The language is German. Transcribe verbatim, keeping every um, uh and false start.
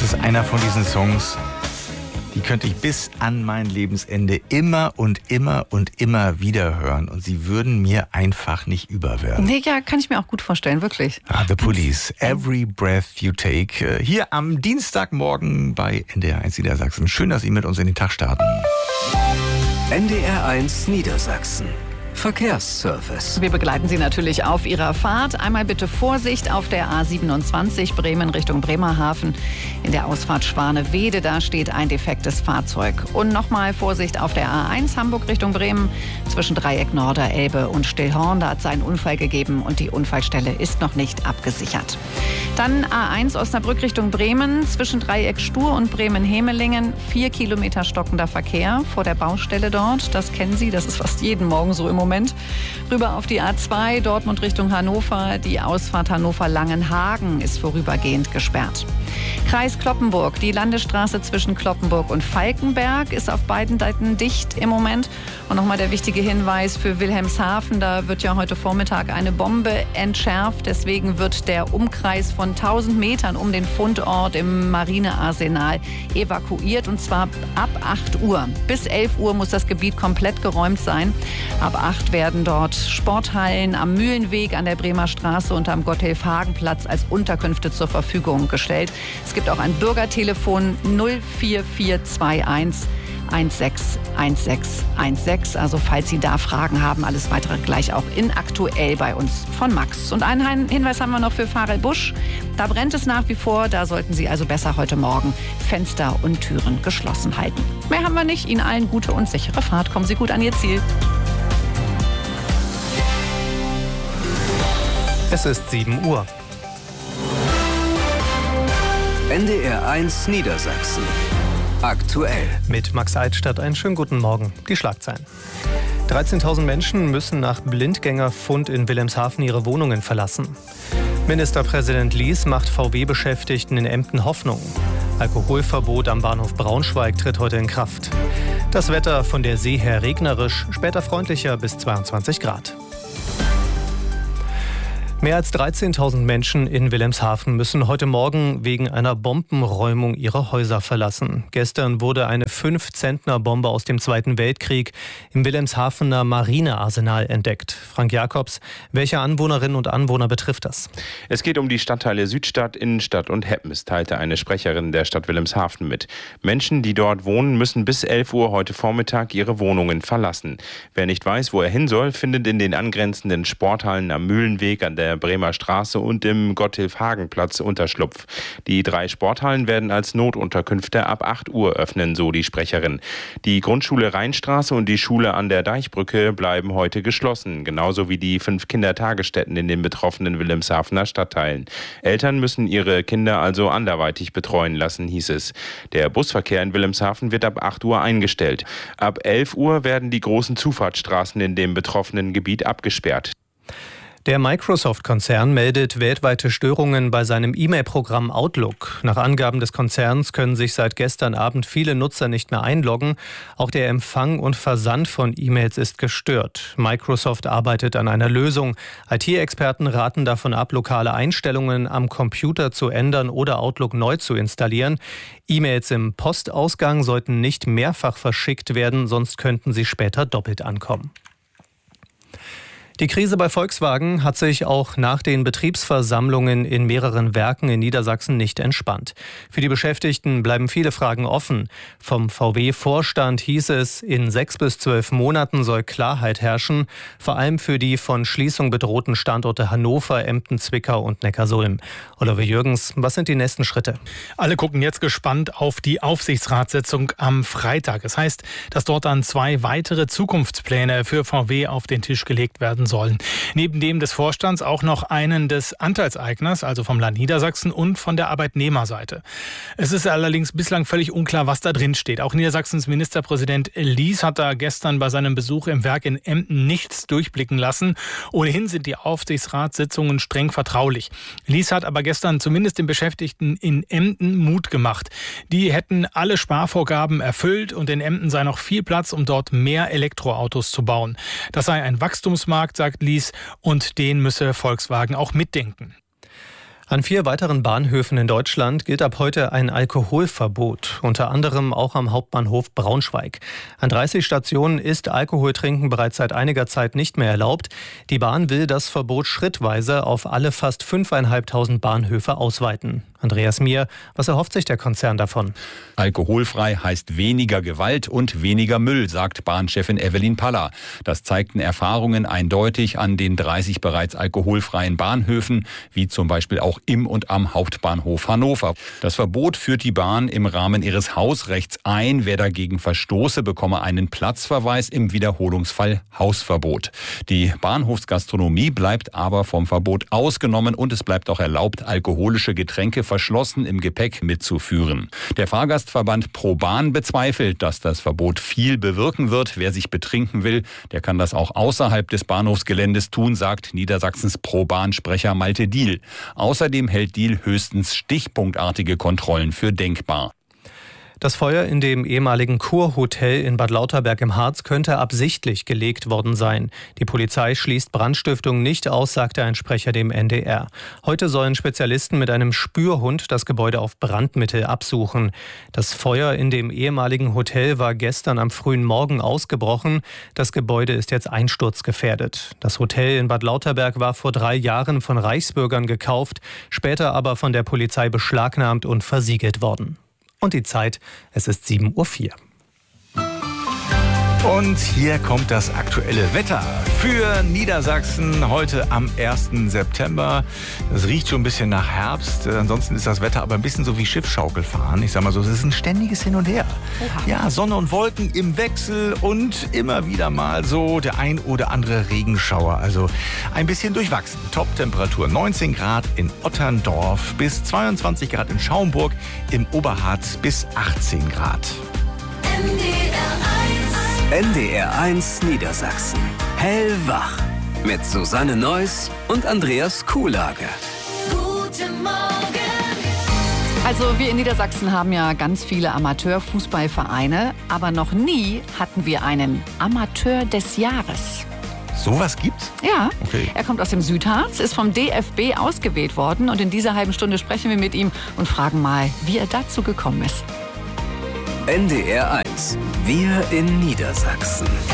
ist einer von diesen Songs, die könnte ich bis an mein Lebensende immer und immer und immer wieder hören. Und sie würden mir einfach nicht überwerden. Nee, ja, kann ich mir auch gut vorstellen, wirklich. Ah, The Police, Every Breath You Take. Hier am Dienstagmorgen bei N D R eins Niedersachsen. Schön, dass Sie mit uns in den Tag starten. N D R eins Niedersachsen. Verkehrsservice. Wir begleiten Sie natürlich auf Ihrer Fahrt. Einmal bitte Vorsicht auf der A siebenundzwanzig Bremen Richtung Bremerhaven. In der Ausfahrt Schwanewede, da steht ein defektes Fahrzeug. Und nochmal Vorsicht auf der A eins Hamburg Richtung Bremen. Zwischen Dreieck Norder, Elbe und Stillhorn. Da hat es einen Unfall gegeben und die Unfallstelle ist noch nicht abgesichert. Dann A eins Osnabrück Richtung Bremen. Zwischen Dreieck Stur und Bremen-Hemelingen. Vier Kilometer stockender Verkehr vor der Baustelle dort. Das kennen Sie, das ist fast jeden Morgen so im Moment. Moment. Rüber auf die A zwei, Dortmund Richtung Hannover. Die Ausfahrt Hannover-Langenhagen ist vorübergehend gesperrt. Kreis Cloppenburg. Die Landesstraße zwischen Cloppenburg und Falkenberg ist auf beiden Seiten dicht im Moment. Und nochmal der wichtige Hinweis für Wilhelmshaven. Da wird ja heute Vormittag eine Bombe entschärft. Deswegen wird der Umkreis von tausend Metern um den Fundort im Marinearsenal evakuiert. Und zwar ab acht Uhr. Bis elf Uhr muss das Gebiet komplett geräumt sein. Ab acht werden dort Sporthallen am Mühlenweg, an der Bremer Straße und am Gotthilf-Hagen-Platz als Unterkünfte zur Verfügung gestellt. Es gibt auch ein Bürgertelefon null vier vier zwei eins eins sechs eins sechs eins sechs. Also falls Sie da Fragen haben, alles weitere gleich auch in Aktuell bei uns von Max. Und einen Hinweis haben wir noch für Farel Busch. Da brennt es nach wie vor. Da sollten Sie also besser heute Morgen Fenster und Türen geschlossen halten. Mehr haben wir nicht. Ihnen allen gute und sichere Fahrt. Kommen Sie gut an Ihr Ziel. Es ist sieben Uhr. N D R eins Niedersachsen. Aktuell. Mit Max Eitstadt einen schönen guten Morgen. Die Schlagzeilen. dreizehntausend Menschen müssen nach Blindgängerfund in Wilhelmshaven ihre Wohnungen verlassen. Ministerpräsident Lies macht V W-Beschäftigten in Emden Hoffnung. Alkoholverbot am Bahnhof Braunschweig tritt heute in Kraft. Das Wetter von der See her regnerisch, später freundlicher bis zweiundzwanzig Grad. Mehr als dreizehntausend Menschen in Wilhelmshaven müssen heute Morgen wegen einer Bombenräumung ihre Häuser verlassen. Gestern wurde eine fünf-Zentner-Bombe aus dem Zweiten Weltkrieg im Wilhelmshavener Marinearsenal entdeckt. Frank Jakobs, welche Anwohnerinnen und Anwohner betrifft das? Es geht um die Stadtteile Südstadt, Innenstadt und Heppens, teilte eine Sprecherin der Stadt Wilhelmshaven mit. Menschen, die dort wohnen, müssen bis elf Uhr heute Vormittag ihre Wohnungen verlassen. Wer nicht weiß, wo er hin soll, findet in den angrenzenden Sporthallen am Mühlenweg, an der Bremer Straße und im Gotthilf-Hagen-Platz Unterschlupf. Die drei Sporthallen werden als Notunterkünfte ab acht Uhr öffnen, so die Sprecherin. Die Grundschule Rheinstraße und die Schule an der Deichbrücke bleiben heute geschlossen, genauso wie die fünf Kindertagesstätten in den betroffenen Wilhelmshavener Stadtteilen. Eltern müssen ihre Kinder also anderweitig betreuen lassen, hieß es. Der Busverkehr in Wilhelmshaven wird ab acht Uhr eingestellt. Ab elf Uhr werden die großen Zufahrtsstraßen in dem betroffenen Gebiet abgesperrt. Der Microsoft-Konzern meldet weltweite Störungen bei seinem E-Mail-Programm Outlook. Nach Angaben des Konzerns können sich seit gestern Abend viele Nutzer nicht mehr einloggen. Auch der Empfang und Versand von E-Mails ist gestört. Microsoft arbeitet an einer Lösung. I T-Experten raten davon ab, lokale Einstellungen am Computer zu ändern oder Outlook neu zu installieren. E-Mails im Postausgang sollten nicht mehrfach verschickt werden, sonst könnten sie später doppelt ankommen. Die Krise bei Volkswagen hat sich auch nach den Betriebsversammlungen in mehreren Werken in Niedersachsen nicht entspannt. Für die Beschäftigten bleiben viele Fragen offen. Vom V W-Vorstand hieß es, in sechs bis zwölf Monaten soll Klarheit herrschen, vor allem für die von Schließung bedrohten Standorte Hannover, Emden, Zwickau und Neckarsulm. Oliver Jürgens, was sind die nächsten Schritte? Alle gucken jetzt gespannt auf die Aufsichtsratssitzung am Freitag. Es heißt, dass dort dann zwei weitere Zukunftspläne für V W auf den Tisch gelegt werden sollen. Neben dem des Vorstands auch noch einen des Anteilseigners, also vom Land Niedersachsen und von der Arbeitnehmerseite. Es ist allerdings bislang völlig unklar, was da drin steht. Auch Niedersachsens Ministerpräsident Lies hat da gestern bei seinem Besuch im Werk in Emden nichts durchblicken lassen. Ohnehin sind die Aufsichtsratssitzungen streng vertraulich. Lies hat aber gestern zumindest den Beschäftigten in Emden Mut gemacht. Die hätten alle Sparvorgaben erfüllt und in Emden sei noch viel Platz, um dort mehr Elektroautos zu bauen. Das sei ein Wachstumsmarkt, sagt Lies, und den müsse Volkswagen auch mitdenken. An vier weiteren Bahnhöfen in Deutschland gilt ab heute ein Alkoholverbot, unter anderem auch am Hauptbahnhof Braunschweig. An dreißig Stationen ist Alkoholtrinken bereits seit einiger Zeit nicht mehr erlaubt. Die Bahn will das Verbot schrittweise auf alle fast fünftausendfünfhundert Bahnhöfe ausweiten. Andreas Mier, was erhofft sich der Konzern davon? Alkoholfrei heißt weniger Gewalt und weniger Müll, sagt Bahnchefin Evelyn Paller. Das zeigten Erfahrungen eindeutig an den dreißig bereits alkoholfreien Bahnhöfen, wie zum Beispiel auch im und am Hauptbahnhof Hannover. Das Verbot führt die Bahn im Rahmen ihres Hausrechts ein. Wer dagegen verstoße, bekomme einen Platzverweis, im Wiederholungsfall Hausverbot. Die Bahnhofsgastronomie bleibt aber vom Verbot ausgenommen und es bleibt auch erlaubt, alkoholische Getränke verschlossen im Gepäck mitzuführen. Der Fahrgastverband ProBahn bezweifelt, dass das Verbot viel bewirken wird. Wer sich betrinken will, der kann das auch außerhalb des Bahnhofsgeländes tun, sagt Niedersachsens ProBahn-Sprecher Malte Diehl. Außerdem hält Diehl höchstens stichpunktartige Kontrollen für denkbar. Das Feuer in dem ehemaligen Kurhotel in Bad Lauterberg im Harz könnte absichtlich gelegt worden sein. Die Polizei schließt Brandstiftung nicht aus, sagte ein Sprecher dem N D R. Heute sollen Spezialisten mit einem Spürhund das Gebäude auf Brandmittel absuchen. Das Feuer in dem ehemaligen Hotel war gestern am frühen Morgen ausgebrochen. Das Gebäude ist jetzt einsturzgefährdet. Das Hotel in Bad Lauterberg war vor drei Jahren von Reichsbürgern gekauft, später aber von der Polizei beschlagnahmt und versiegelt worden. Und die Zeit, es ist sieben Uhr vier. Und hier kommt das aktuelle Wetter für Niedersachsen heute am ersten September. Es riecht schon ein bisschen nach Herbst. Ansonsten ist das Wetter aber ein bisschen so wie Schiffschaukelfahren. Ich sag mal so, es ist ein ständiges Hin und Her. Oha. Ja, Sonne und Wolken im Wechsel und immer wieder mal so der ein oder andere Regenschauer. Also ein bisschen durchwachsen. Top-Temperatur neunzehn Grad in Otterndorf bis zweiundzwanzig Grad in Schaumburg, im Oberharz bis achtzehn Grad. N D R eins Niedersachsen. Hellwach. Mit Susanne Neuss und Andreas Kuhlage. Guten Morgen. Also wir in Niedersachsen haben ja ganz viele Amateurfußballvereine, aber noch nie hatten wir einen Amateur des Jahres. Sowas gibt's? Ja, okay. Er kommt aus dem Südharz, ist vom D F B ausgewählt worden und in dieser halben Stunde sprechen wir mit ihm und fragen mal, wie er dazu gekommen ist. N D R eins. Wir in Niedersachsen.